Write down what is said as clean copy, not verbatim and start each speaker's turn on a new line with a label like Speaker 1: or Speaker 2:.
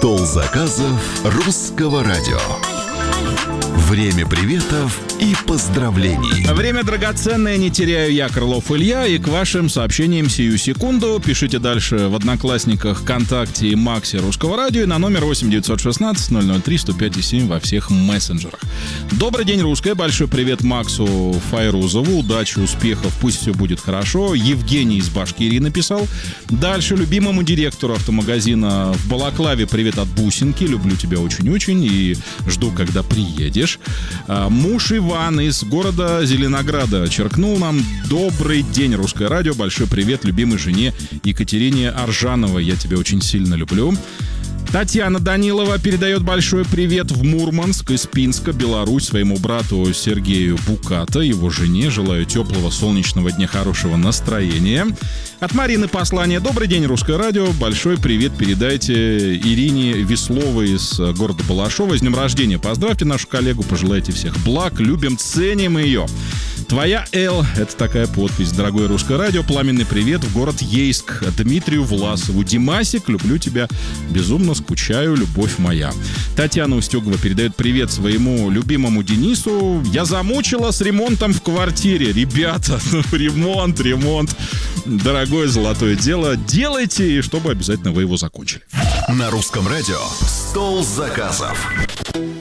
Speaker 1: Стол заказов русского радио. Время приветов и поздравлений.
Speaker 2: Время драгоценное, не теряю я, Крылов Илья, и к вашим сообщениям сию секунду. Пишите дальше в Одноклассниках, ВКонтакте и Максе Русского радио и на номер 8-916-003-105-7 во всех мессенджерах. Добрый день, русская. Большой привет Максу Файрузову. Удачи, успехов, пусть все будет хорошо. Евгений из Башкирии написал. Дальше любимому директору автомагазина в Балаклаве привет от Бусинки. Люблю тебя очень-очень и жду, когда приедешь. Муж Иван из города Зеленограда черкнул нам: добрый день, русское радио, большой привет любимой жене Екатерине Аржановой, я тебя очень сильно люблю. Татьяна Данилова передает большой привет в Мурманск из Пинска, Беларусь, своему брату Сергею Буката, его жене. Желаю теплого солнечного дня, хорошего настроения. От Марины послание: добрый день, русское радио, большой привет передайте Ирине Весловой из города Балашова. С днем рождения поздравьте нашу коллегу, пожелайте всех благ, любим, ценим ее. Твоя Эл, это такая подпись. Дорогое русское радио, пламенный привет в город Ейск Дмитрию Власову. Димасик, люблю тебя, безумно скучаю, любовь моя. Татьяна Устюгова передает привет своему любимому Денису. Я замучила с ремонтом в квартире. Ребята, ремонт. Дорогое золотое дело. Делайте, чтобы обязательно вы его закончили.
Speaker 1: На русском радио «Стол заказов».